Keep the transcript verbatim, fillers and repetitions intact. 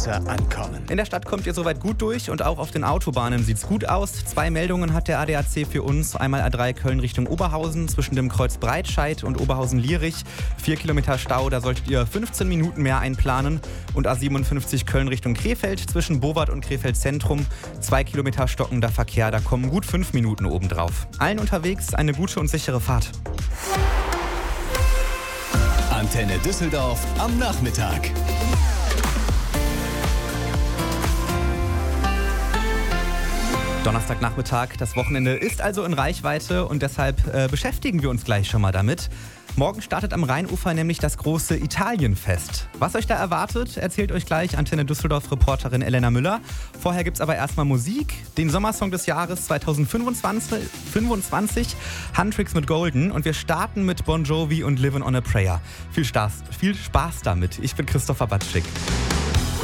besser ankommen. In der Stadt kommt ihr soweit gut durch und auch auf den Autobahnen sieht's gut aus. Zwei Meldungen hat der A D A C für uns. Einmal A drei Köln Richtung Oberhausen zwischen dem Kreuz Breitscheid und Oberhausen-Lierich. Vier Kilometer Stau, da solltet ihr fünfzehn Minuten mehr einplanen. Und A siebenundfünfzig Köln Richtung Krefeld zwischen Bowart und Krefeld Zentrum. Zwei Kilometer stockender Verkehr, da kommen gut fünf Minuten obendrauf. Allen unterwegs eine gute und sichere Fahrt. Antenne Düsseldorf am Nachmittag. Donnerstagnachmittag, das Wochenende ist also in Reichweite und deshalb äh, beschäftigen wir uns gleich schon mal damit. Morgen startet am Rheinufer nämlich das große Italienfest. Was euch da erwartet, erzählt euch gleich Antenne Düsseldorf-Reporterin Elena Müller. Vorher gibt's aber erstmal Musik, den Sommersong des Jahres zwanzig fünfundzwanzig, Huntrix mit Golden, und wir starten mit Bon Jovi und Livin' on a Prayer. Viel Spaß, viel Spaß damit. Ich bin Christopher Batschik.